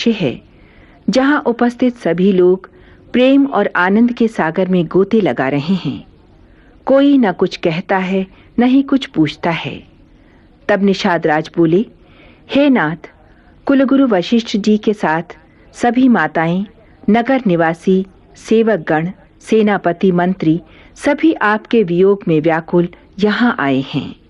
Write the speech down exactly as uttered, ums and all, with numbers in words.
दृश्य है जहां उपस्थित सभी लोग प्रेम और आनंद के सागर में गोते लगा रहे हैं। कोई न कुछ कहता है, न ही कुछ पूछता है। तब निषाद राज बोले, हे नाथ, कुलगुरु वशिष्ठ जी के साथ सभी माताएं, नगर निवासी, सेवकगण, सेनापति, मंत्री सभी आपके वियोग में व्याकुल यहाँ आए हैं।